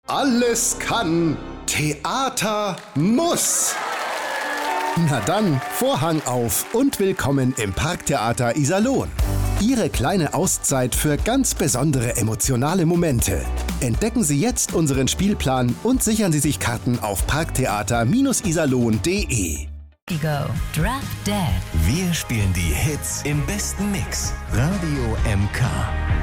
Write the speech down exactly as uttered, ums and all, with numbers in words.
Alles kann, Theater muss. Na dann, Vorhang auf und willkommen im Parktheater Iserlohn. Ihre kleine Auszeit für ganz besondere emotionale Momente. Entdecken Sie jetzt unseren Spielplan und sichern Sie sich Karten auf parktheater iserlohn punkt de. Go. Drop Dead. Wir spielen die Hits im besten Mix. Radio M K.